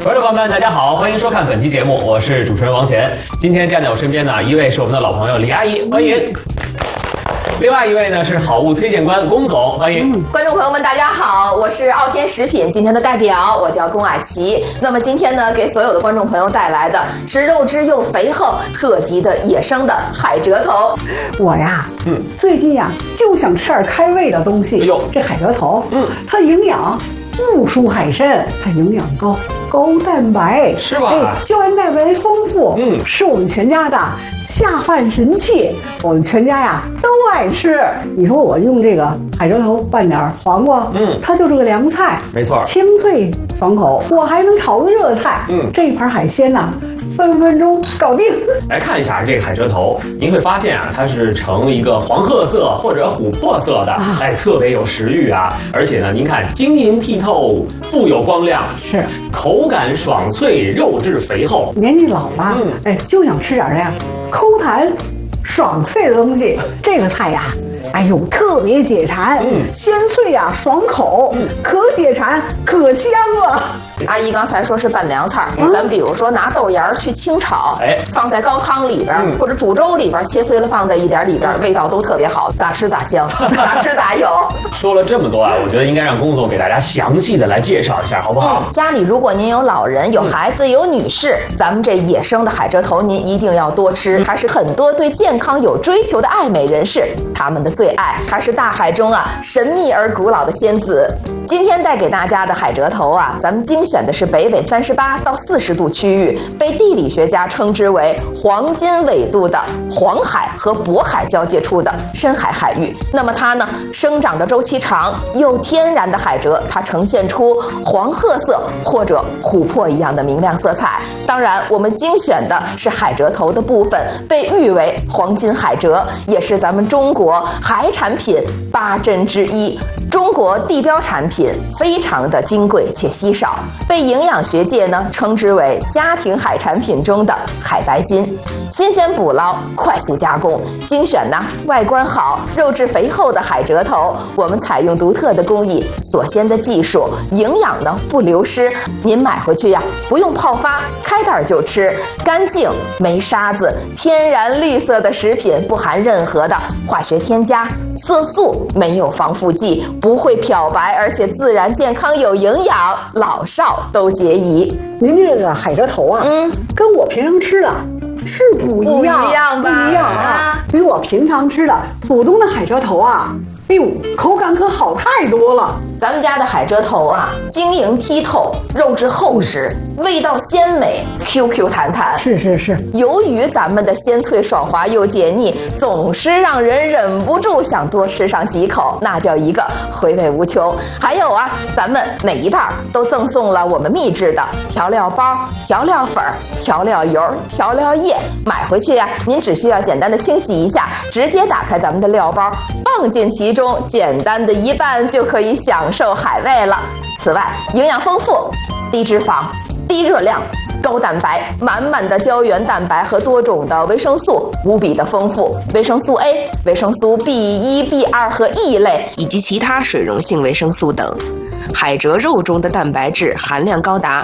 观众朋友们，大家好，欢迎收看本期节目，我是主持人王乾。今天站在我身边呢，一位是我们的老朋友李阿姨，欢迎。另外一位呢是好物推荐官龚总，欢迎。 观众朋友们，大家好，我是傲天食品今天的代表，我叫龚雅琪。那么今天呢，给所有的观众朋友带来的是肉质又肥厚、特级的野生的海蜇头。 我呀，最近呀就想吃点开胃的东西。 哎呦， 这海蜇头，它营养不输海参，它营养高，高蛋白， 是吧？ 胶原蛋白丰富，是我们全家的下饭神器，我们全家呀都爱吃。你说我用这个海蜇头拌点黄瓜，它就是个凉菜， 没错， 清脆爽口。我还能炒个热菜，这一盘海鲜呢，分分钟搞定。 来看一下这个海蜇头，您会发现啊，它是呈一个黄褐色或者琥珀色的，特别有食欲啊。而且呢，您看晶莹剔透，富有光亮，是口感爽脆，肉质肥厚。 年纪老了，就想吃点这样抠弹、爽脆的东西。这个菜呀，哎呦，特别解馋，鲜脆呀，爽口，可解馋可香了。 阿姨刚才说是拌凉菜，咱比如说拿豆芽去清炒，放在高汤里边，或者煮粥里边切碎了放在一点里边，味道都特别好，咋吃咋香，咋吃咋有。 说了这么多啊，我觉得应该让龚总给大家详细的来介绍一下，好不好？ 家里如果您有老人、有孩子、有女士，咱们这野生的海蜇头您一定要多吃，它是很多对健康有追求的爱美人士他们的最爱，它是大海中神秘而古老的仙子。今天带给大家的海蜇头咱们精选的是北纬38到40度区域，被地理学家称之为黄金纬度的黄海和渤海交界处的深海海域。那么它呢，生长的周期长，又天然的海蜇，它呈现出黄褐色或者琥珀一样的明亮色彩。当然，我们精选的是海蜇头的部分，被誉为黄金海蜇，也是咱们中国海产品8珍之一。中国地标产品非常的金贵且稀少，被营养学界呢称之为家庭海产品中的海白金。新鲜捕捞，快速加工，精选外观好、肉质肥厚的海蜇头，我们采用独特的工艺、所先的技术，营养不流失。您买回去不用泡发，开袋就吃，干净没沙子，天然绿色的食品，不含任何的化学添加、色素，没有防腐剂，不会漂白，而且自然健康有营养，老少都皆宜。 您这个海蜇头跟我平常吃的是不一样吧？ 不一样比我平常吃的普通的海蜇头哎呦，口感可好太多了。 咱们家的海蜇头晶莹剔透，肉质厚实，味道鲜美 ，QQ 弹弹。 是。 由于咱们的鲜脆爽滑又解腻，总是让人忍不住想多吃上几口，那叫一个回味无穷。还有咱们每一袋都赠送了我们秘制的调料包、调料粉、调料油、调料液。买回去您只需要简单的清洗一下，直接打开咱们的料包，放进其中，简单的一拌就可以享受海味了。此外，营养丰富，低脂肪、低热量、高蛋白，满满的胶原蛋白和多种的维生素，无比的丰富。维生素 A、维生素 B1、B2 和 E 类，以及其他水溶性维生素等。海蜇肉中的蛋白质含量高达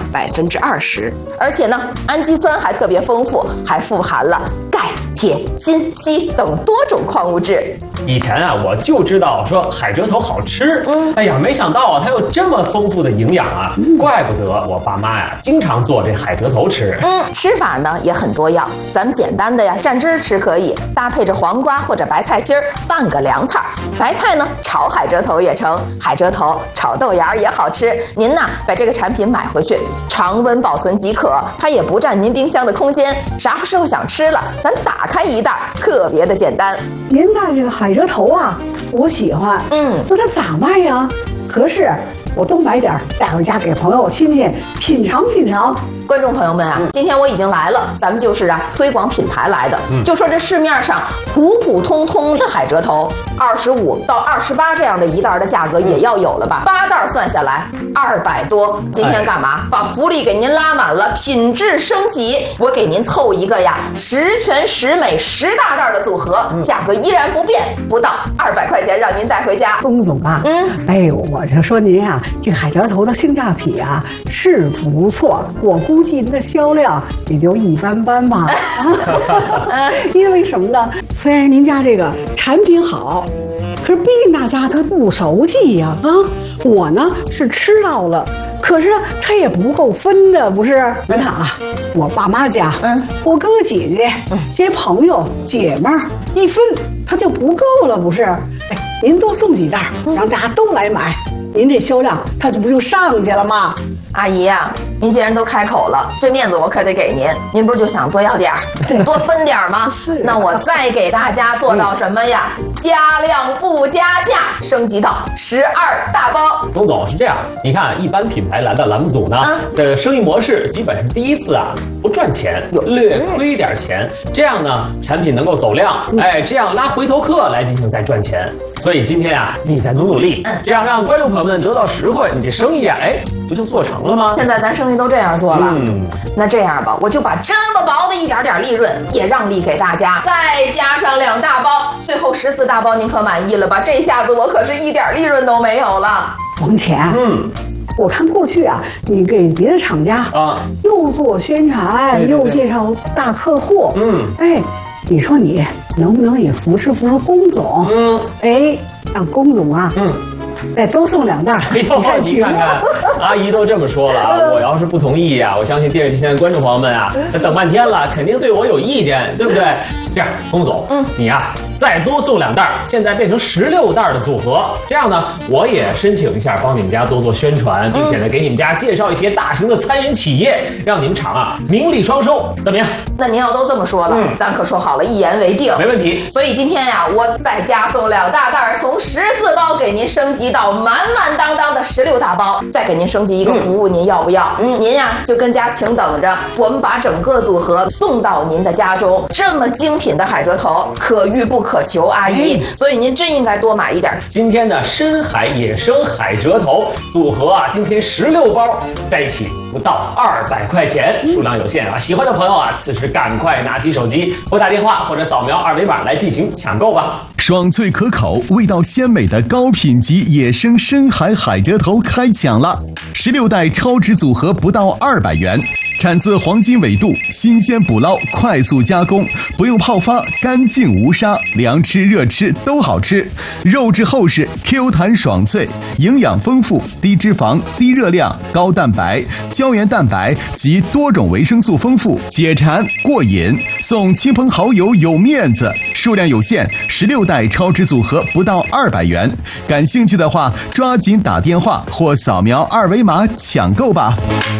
20%，而且氨基酸还特别丰富，还富含了钙、铁、锌、硒等多种矿物质。 以前我就知道说海蜇头好吃，哎呀，没想到它有这么丰富的营养怪不得我爸妈经常做这海蜇头吃。 吃法也很多样，咱们简单的蘸汁吃可以，搭配着黄瓜或者白菜心拌个凉菜。白菜炒海蜇头也成，海蜇头炒豆芽也好吃。您把这个产品买回去，常温保存即可，它也不占您冰箱的空间，啥时候想吃了，咱打开一袋，特别的简单。 您带这个海蜇头我喜欢，那它咋卖呀？合适我多买点带回家给朋友亲戚品尝品尝。 观众朋友们啊，今天我已经来了，咱们就是推广品牌来的。就说这市面上普普通通的海蜇头，25到28这样的一袋的价格也要有了吧？8袋算下来200多。今天干嘛？把福利给您拉满了，品质升级，我给您凑一个十全十美10大袋的组合，价格依然不变，不到200块钱让您带回家。 龚总啊，哎，我就说您啊，这个海蜇头的性价比啊是不错，我估计您的销量也就一般般吧。因为什么呢？虽然您家这个产品好，可是毕竟大家他不熟悉呀我呢是吃到了，可是它也不够分的，不是？你看啊，我爸妈家，我哥哥姐姐，这些朋友姐妹儿一分，它就不够了，不是？哎，您多送几袋，让大家都来买，您这销量它不就上去了吗？ 阿姨呀，您既然都开口了，这面子我可得给您。您不是就想多要点儿，多分点儿吗？ 是。 那我再给大家做到什么呀？加量不加价，升级到12大包。 龚总是这样，你看一般品牌来到栏目组呢，的生意模式基本上第一次不赚钱，略亏点钱，这样呢产品能够走量，这样拉回头客来进行再赚钱。所以今天你再努努力，这样让观众朋友们得到实惠，你这生意不就做成了吗？ 现在咱生意都这样做了，那这样吧，我就把这么薄的一点点利润也让利给大家，再加上2大包，最后14大包，您可满意了吧？这下子我可是一点利润都没有了。 王钱，我看过去你给别的厂家又做宣传，又介绍大客户，你说你能不能也扶持龚总？让龚总再多送2袋。 你看看，阿姨都这么说了，我要是不同意我相信电视机前的观众朋友们等半天了，肯定对我有意见，对不对？这样，龚总，你再多送2袋，现在变成16袋的组合，这样呢，我也申请一下，帮你们家多做宣传，并且呢，给你们家介绍一些大型的餐饮企业，让你们厂名利双收，怎么样？ 那您要都这么说了，咱可说好了，一言为定， 没问题。所以今天我再加送2大袋，从14包给您升级到满满当当的16大包，再给您升级一个服务，您要不要？您就跟家请等着，我们把整个组合送到您的家中。这么精品的海蜇头，可遇不可求，阿姨，所以您真应该多买一点。 今天的深海野生海蜇头组合今天16包在一起不到200块钱，数量有限喜欢的朋友此时赶快拿起手机拨打电话或者扫描2维码来进行抢购吧。 爽脆可口、味道鲜美的高品级野生深海海蜇头开抢了！16袋超值组合不到200元，产自黄金纬度，新鲜捕捞，快速加工，不用泡发，干净无沙，凉吃热吃都好吃。肉质厚实 ，Q 弹爽脆，营养丰富，低脂肪、低热量，高蛋白、胶原蛋白及多种维生素丰富，解馋过瘾。送亲朋好友有面子，数量有限，16袋超值组合不到200元。感兴趣的话，抓紧打电话或扫描2维码抢购吧。